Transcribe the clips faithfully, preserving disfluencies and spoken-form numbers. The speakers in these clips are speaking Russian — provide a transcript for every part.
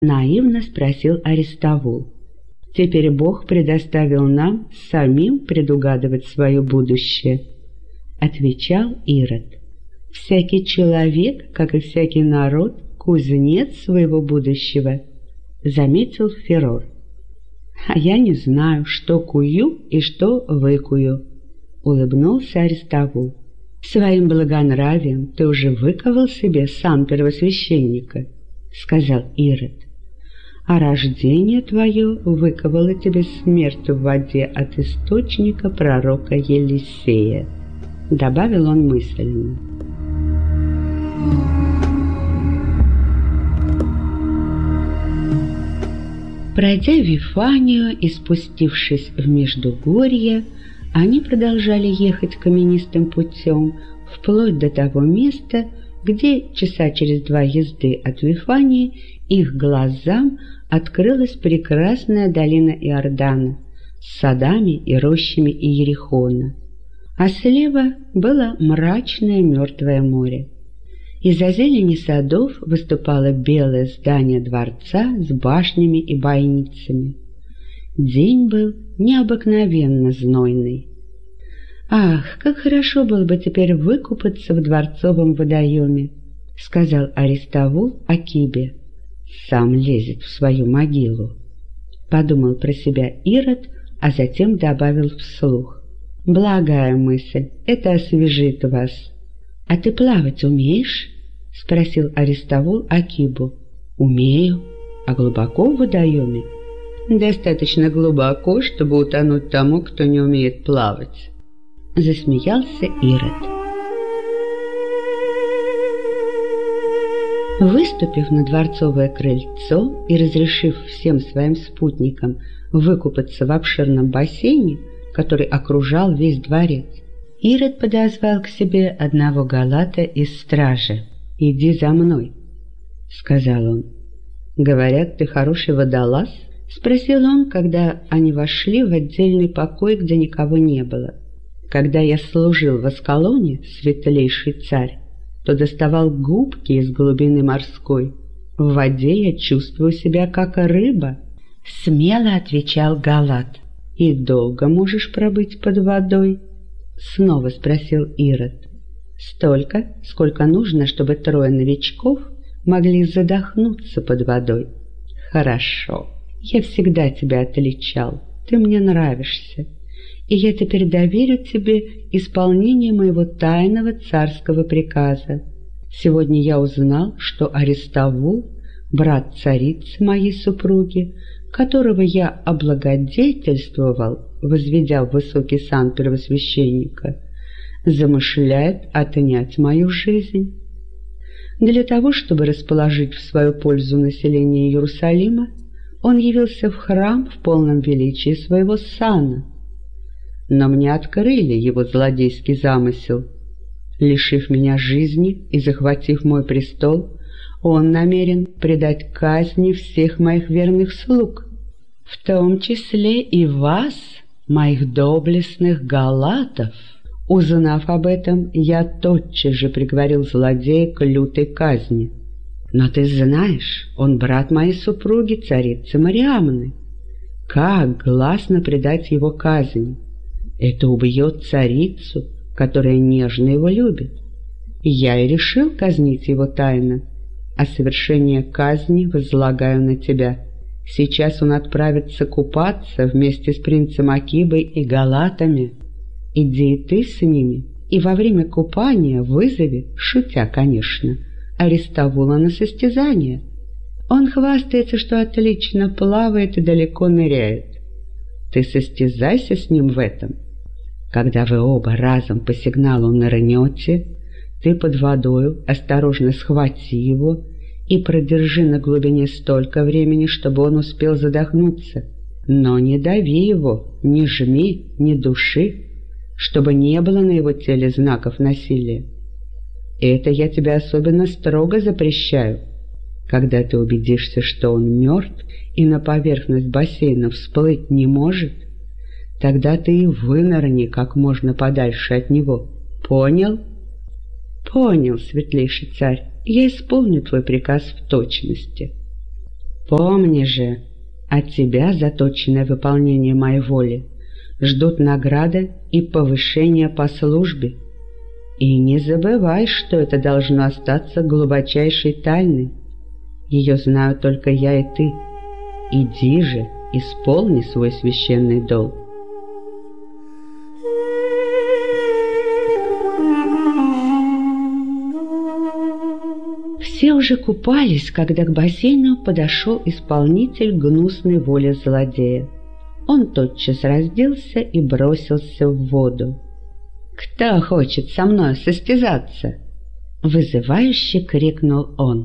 наивно спросил Аристовул. Теперь Бог предоставил нам самим предугадывать свое будущее, отвечал Ирод. Всякий человек, как и всякий народ, кузнец своего будущего, заметил Ферор. А я не знаю, что кую и что выкую, улыбнулся Аристовул. Своим благонравием ты уже выковал себе сан первосвященника, сказал Ирод. А рождение твое выковало тебе смерть в воде от источника пророка Елисея, добавил он мысленно. Пройдя Вифанию и спустившись в Междугорье, они продолжали ехать каменистым путем вплоть до того места, где часа через два езды от Вифании их глазам открылась прекрасная долина Иордана с садами и рощами Иерихона, а слева было мрачное мертвое море. Из-за зелени садов выступало белое здание дворца с башнями и бойницами. День был необыкновенно знойный. «Ах, как хорошо было бы теперь выкупаться в дворцовом водоеме», — сказал Аристовул Акибе. «Сам лезет в свою могилу», — подумал про себя Ирод, а затем добавил вслух. «Благая мысль, это освежит вас». «А ты плавать умеешь?» — спросил Аристовул Акибу. «Умею. А глубоко в водоеме?» «Достаточно глубоко, чтобы утонуть тому, кто не умеет плавать», — засмеялся Ирод. Выступив на дворцовое крыльцо и разрешив всем своим спутникам выкупаться в обширном бассейне, который окружал весь дворец, Ирод подозвал к себе одного галата из стражи. «Иди за мной», — сказал он. «Говорят, ты хороший водолаз?» — спросил он, когда они вошли в отдельный покой, где никого не было. «Когда я служил в Аскалоне, светлейший царь, то доставал губки из глубины морской. В воде я чувствую себя как рыба», — смело отвечал галат. «И долго можешь пробыть под водой?» — снова спросил Ирод. «Столько, сколько нужно, чтобы трое новичков могли задохнуться под водой». «Хорошо, я всегда тебя отличал, ты мне нравишься, и я теперь доверю тебе исполнение моего тайного царского приказа. Сегодня я узнал, что Аристовул, брат царицы моей супруги, которого я облагодетельствовал, возведя в высокий сан первосвященника, замышляет отнять мою жизнь. Для того, чтобы расположить в свою пользу население Иерусалима, он явился в храм в полном величии своего сана. Но мне открыли его злодейский замысел. Лишив меня жизни и захватив мой престол, он намерен предать казни всех моих верных слуг, в том числе и вас, моих доблестных галатов. Узнав об этом, я тотчас же приговорил злодея к лютой казни. Но ты знаешь, он брат моей супруги, царицы Мариамны. Как гласно предать его казни? Это убьет царицу, которая нежно его любит. Я и решил казнить его тайно, а совершение казни возлагаю на тебя. Сейчас он отправится купаться вместе с принцем Акибой и галатами. Иди и ты с ними, и во время купания вызови, шутя, конечно, Аристовула на состязание. Он хвастается, что отлично плавает и далеко ныряет. Ты состязайся с ним в этом. Когда вы оба разом по сигналу нырнете, ты под водою осторожно схвати его и продержи на глубине столько времени, чтобы он успел задохнуться. Но не дави его, не жми, не души, чтобы не было на его теле знаков насилия. Это я тебе особенно строго запрещаю. Когда ты убедишься, что он мертв и на поверхность бассейна всплыть не может, тогда ты и вынырни как можно подальше от него. Понял? Понял, светлейший царь. Я исполню твой приказ в точности. Помни же, от тебя, заточенное выполнение моей воли, ждут награда и повышение по службе. И не забывай, что это должно остаться глубочайшей тайной. Ее знаю только я и ты. Иди же, исполни свой священный долг. Все уже купались, когда к бассейну подошел исполнитель гнусной воли злодея. Он тотчас разделся и бросился в воду. «Кто хочет со мной состязаться?» — вызывающе крикнул он.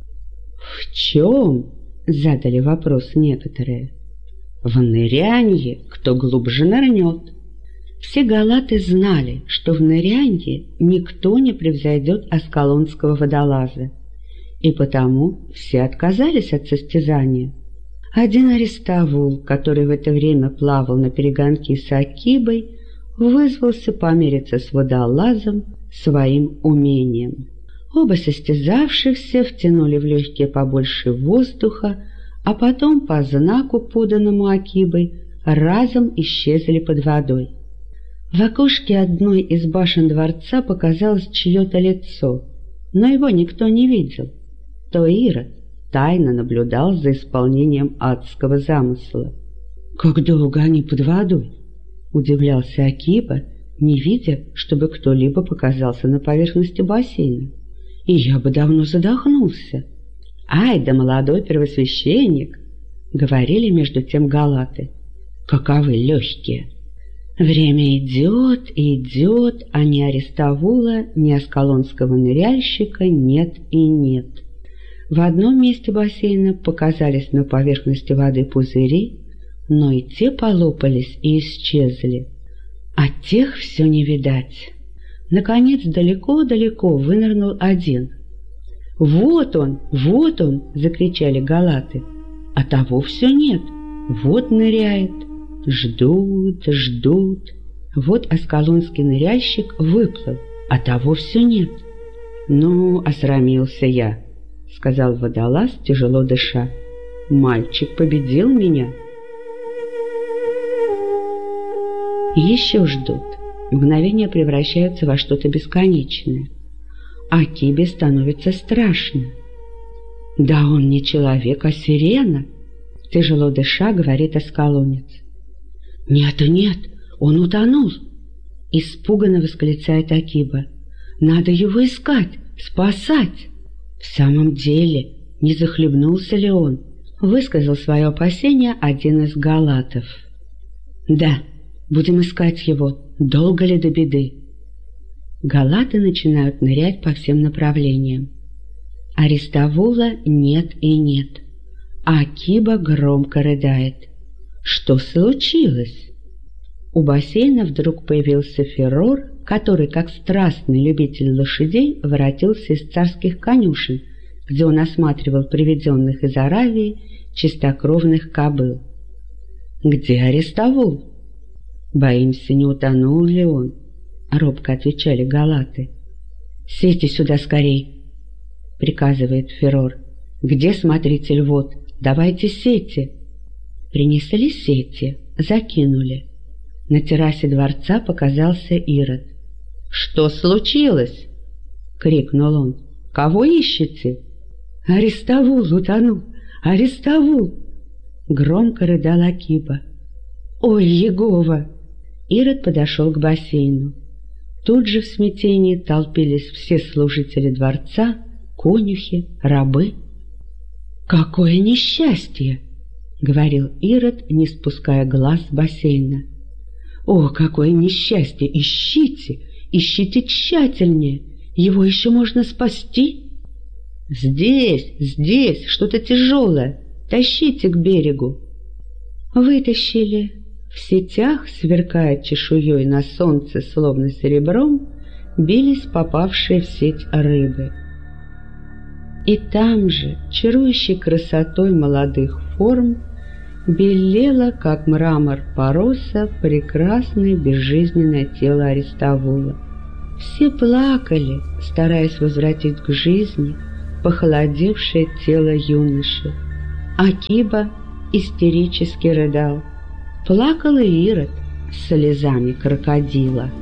«В чем?» — задали вопрос некоторые. «В нырянье, кто глубже нырнет». Все галаты знали, что в нырянье никто не превзойдет аскалонского водолаза, и потому все отказались от состязания. Один Аристовул, который в это время плавал на перегонки с Акибой, вызвался помериться с водолазом своим умением. Оба состязавшихся втянули в легкие побольше воздуха, а потом по знаку, поданному Акибой, разом исчезли под водой. В окошке одной из башен дворца показалось чье-то лицо, но его никто не видел. То Ирод тайно наблюдал за исполнением адского замысла. «Как долго они под водой?» — удивлялся Акиба, не видя, чтобы кто-либо показался на поверхности бассейна. «И я бы давно задохнулся». «Ай да молодой первосвященник!» — говорили между тем галаты. «Каковы легкие!» Время идет и идет, а ни Аристовула, ни аскалонского ныряльщика нет и нет. В одном месте бассейна показались на поверхности воды пузыри, но и те полопались и исчезли. А тех все не видать. Наконец, далеко-далеко вынырнул один. «Вот он! Вот он!» — закричали галаты. А того все нет. Вот ныряет. Ждут, ждут. Вот аскалонский ныряльщик выплыл, а того все нет. «Ну, осрамился я», — сказал водолаз, тяжело дыша. «Мальчик победил меня». Еще ждут. Мгновения превращаются во что-то бесконечное. А Акибе становится страшно. «Да он не человек, а сирена», — тяжело дыша говорит аскалонец. «Нет, нет, он утонул!» — испуганно восклицает Акиба. «Надо его искать, спасать!» «В самом деле, не захлебнулся ли он?» — высказал свое опасение один из галатов. «Да, будем искать его, долго ли до беды?» Галаты начинают нырять по всем направлениям. Аристовула нет и нет, а Акиба громко рыдает. Что случилось? У бассейна вдруг появился Феррор, который, как страстный любитель лошадей, воротился из царских конюшен, где он осматривал приведенных из Аравии чистокровных кобыл. «Где Аристовул?» «Боимся, не утонул ли он?» — робко отвечали галаты. «Сети сюда скорей!» — приказывает Феррор. «Где смотритель вод? Давайте сети!» Принесли сети, закинули. На террасе дворца показался Ирод. «Что случилось?» — крикнул он. «Кого ищете?» «Аристовул утонул! Аристовул!» — громко рыдал Акиба. «Ой, Егова!» Ирод подошел к бассейну. Тут же в смятении толпились все служители дворца, конюхи, рабы. «Какое несчастье!» — говорил Ирод, не спуская глаз с бассейна. «О, какое несчастье! Ищите! Ищите тщательнее! Его еще можно спасти!» «Здесь, здесь что-то тяжелое! Тащите к берегу!» Вытащили. В сетях, сверкая чешуей на солнце, словно серебром, бились попавшие в сеть рыбы. И там же, чарующей красотой молодых форм, белело, как мрамор Пароса, прекрасное безжизненное тело Аристовула. Все плакали, стараясь возвратить к жизни похолодевшее тело юноши. Акиба истерически рыдал. Плакал и Ирод с слезами крокодила.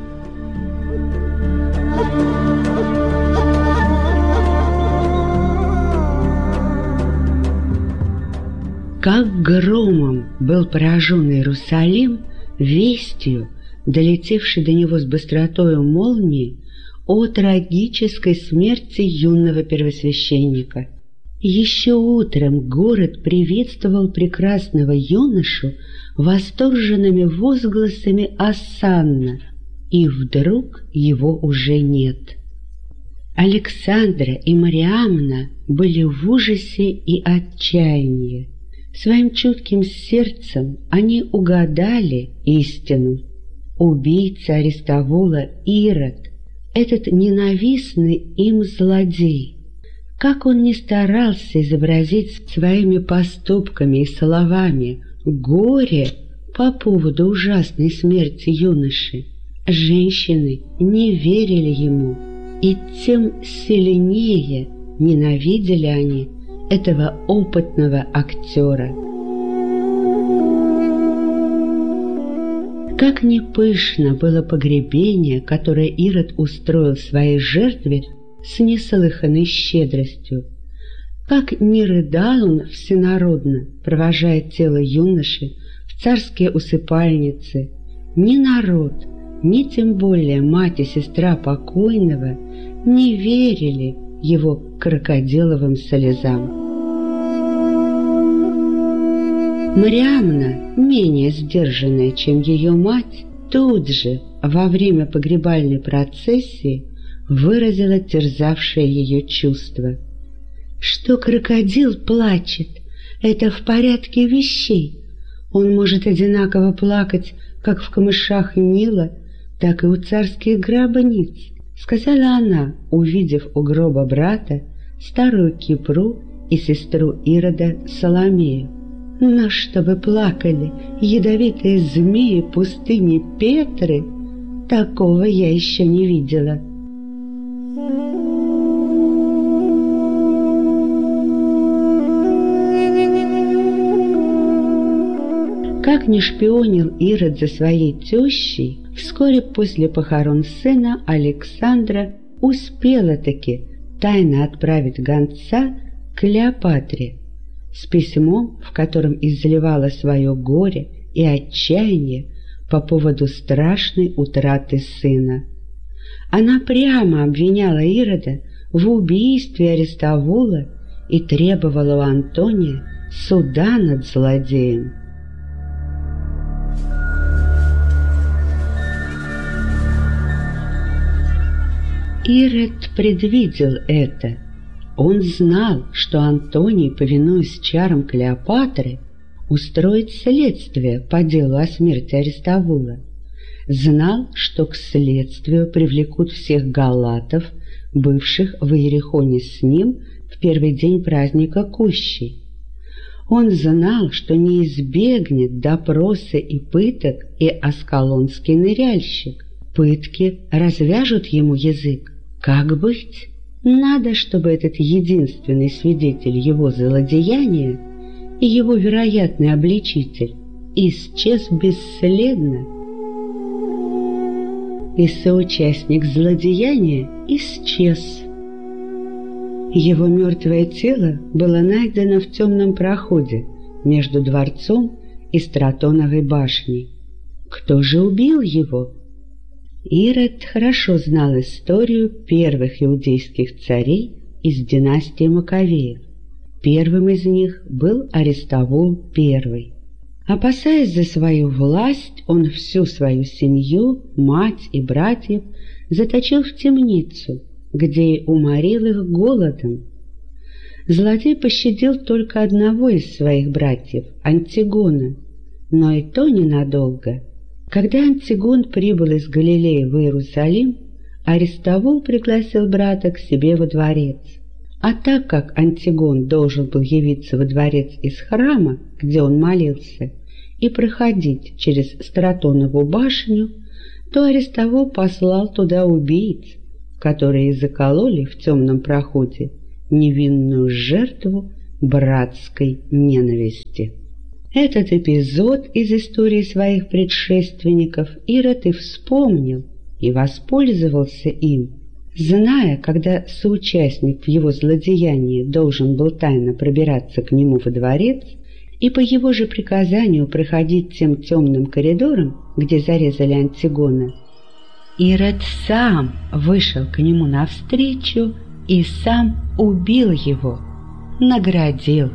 Как громом был поражен Иерусалим вестью, долетевшей до него с быстротою молнии, о трагической смерти юного первосвященника. Еще утром город приветствовал прекрасного юношу восторженными возгласами осанна, и вдруг его уже нет. Александра и Мариамна были в ужасе и отчаянии. Своим чутким сердцем они угадали истину. Убийца Аристовула Ирод, этот ненавистный им злодей, как он ни старался изобразить своими поступками и словами горе по поводу ужасной смерти юноши, женщины не верили ему, и тем сильнее ненавидели они этого опытного актера. Как ни пышно было погребение, которое Ирод устроил своей жертве с неслыханной щедростью, как ни рыдал он всенародно, провожая тело юноши в царские усыпальницы, ни народ, ни тем более мать и сестра покойного не верили его крокодиловым слезам. Мариамна, менее сдержанная, чем ее мать, тут же во время погребальной процессии выразила терзавшее ее чувство. Что крокодил плачет, это в порядке вещей. Он может одинаково плакать как в камышах Нила, так и у царских гробниц, сказала она, увидев у гроба брата старую Кипру и сестру Ирода Соломею. Но чтобы плакали ядовитые змеи пустыни Петры, такого я еще не видела. Как ни шпионил Ирод за своей тещей, вскоре после похорон сына Александра успела-таки тайно отправить гонца к Клеопатре с письмом, в котором изливала свое горе и отчаяние по поводу страшной утраты сына. Она прямо обвиняла Ирода в убийстве Аристовула и требовала у Антония суда над злодеем. Ирод предвидел это. Он знал, что Антоний, повинуясь чарам Клеопатры, устроит следствие по делу о смерти Аристовула. Знал, что к следствию привлекут всех галатов, бывших в Иерихоне с ним в первый день праздника Кущей. Он знал, что не избегнет допроса и пыток и аскалонский ныряльщик. Пытки развяжут ему язык. Как быть? Надо, чтобы этот единственный свидетель его злодеяния и его вероятный обличитель исчез бесследно. И соучастник злодеяния исчез. Его мертвое тело было найдено в темном проходе между дворцом и Стратоновой башней. Кто же убил его? Ирод хорошо знал историю первых иудейских царей из династии Маковеев. Первым из них был Аристовул I. Опасаясь за свою власть, он всю свою семью, мать и братьев заточил в темницу, где и уморил их голодом. Злодей пощадил только одного из своих братьев, Антигона, но и то ненадолго. Когда Антигон прибыл из Галилеи в Иерусалим, Аристовул пригласил брата к себе во дворец. А так как Антигон должен был явиться во дворец из храма, где он молился, и проходить через Стратонову башню, то Аристовул послал туда убийц, которые закололи в темном проходе невинную жертву братской ненависти. Этот эпизод из истории своих предшественников Ирод и вспомнил, и воспользовался им, зная, когда соучастник в его злодеянии должен был тайно пробираться к нему во дворец и по его же приказанию проходить тем темным коридором, где зарезали Антигона, Ирод сам вышел к нему навстречу и сам убил его, наградил.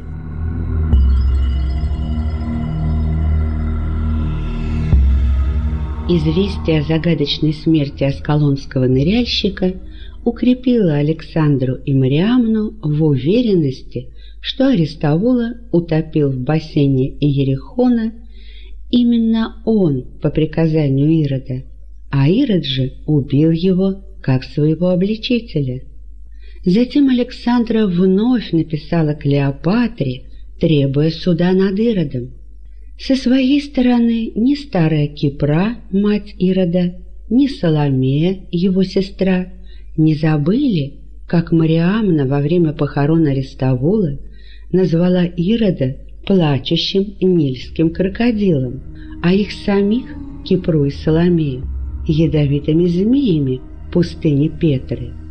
Известие о загадочной смерти аскалонского ныряльщика укрепило Александру и Мариамну в уверенности, что Аристовула утопил в бассейне Иерихона именно он по приказанию Ирода, а Ирод же убил его как своего обличителя. Затем Александра вновь написала Клеопатре, требуя суда над Иродом. Со своей стороны ни старая Кипра, мать Ирода, ни Соломея, его сестра, не забыли, как Мариамна во время похорон Аристовула назвала Ирода плачущим нильским крокодилом, а их самих, Кипру и Соломею, ядовитыми змеями пустыни Петры.